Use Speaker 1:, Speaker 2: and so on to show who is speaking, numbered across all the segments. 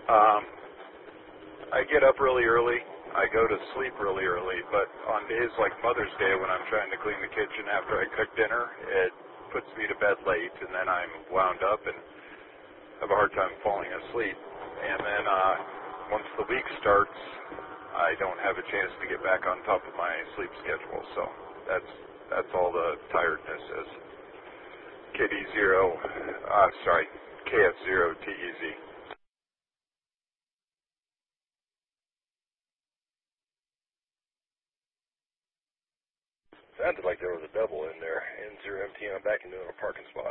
Speaker 1: Um, I get up really early. I go to sleep really early, but on days like Mother's Day when I'm trying to clean the kitchen after I cook dinner, it puts me to bed late, and then I'm wound up and have a hard time falling asleep. And then once the week starts, I don't have a chance to get back on top of my sleep schedule. So that's all the tiredness is. KF0TEZ.
Speaker 2: Sounded like there was a double in there. N0MT, I'm back into a parking spot.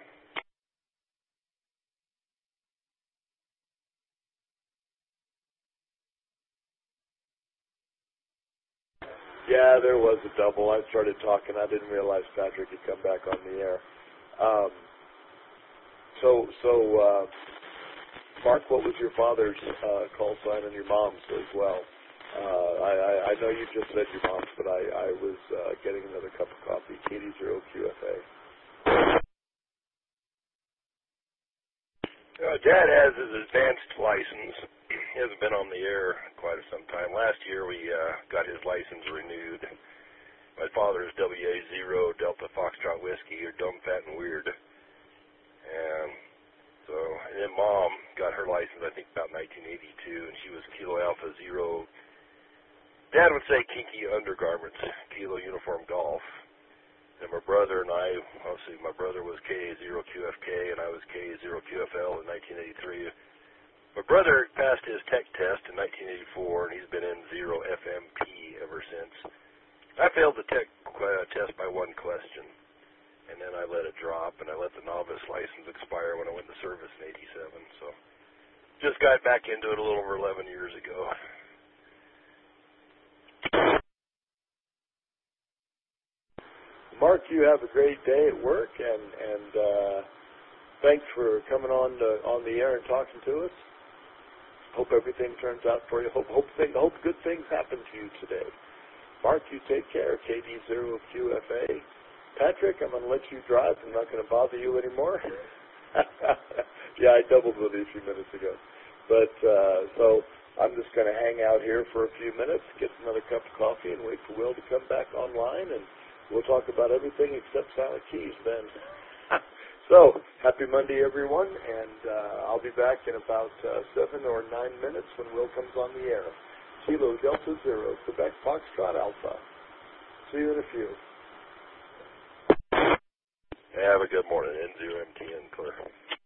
Speaker 3: Yeah, there was a double. I started talking. I didn't realize Patrick had come back on the air. Mark, what was your father's call sign and your mom's as well? I know you just said your mom's, but I was getting another cup of coffee. KD0QFA.
Speaker 2: Dad has his advanced license. He hasn't been on the air quite some time. Last year we got his license renewed. My father is WA0 Delta Foxtrot Whiskey, or Dumb, Fat, and Weird. And then Mom got her license, I think, about 1982, and she was Kilo Alpha Zero. Dad would say Kinky Undergarments, Kilo Uniform Golf. And my brother and I, obviously my brother was KA0QFK, and I was KA0QFL in 1983. My brother passed his tech test in 1984, and he's been in 0FMP ever since. I failed the tech test by one question, and then I let it drop, and I let the novice license expire when I went to service in 87. So just got back into it a little over 11 years ago.
Speaker 3: Mark, you have a great day at work, and thanks for coming on the air and talking to us. Hope everything turns out for you. Hope good things happen to you today. Mark, you take care. KD0QFA. Patrick, I'm going to let you drive. I'm not going to bother you anymore. Yeah, I doubled with you a few minutes ago. But so I'm just going to hang out here for a few minutes, get another cup of coffee, and wait for Will to come back online, and we'll talk about everything except Silent Keys then. So, happy Monday, everyone, and I'll be back in about 7 or 9 minutes when Will comes on the air. Kilo Delta Zero, Quebec Foxtrot Alpha. See you in a few.
Speaker 2: Have a good morning, N0MT and clear.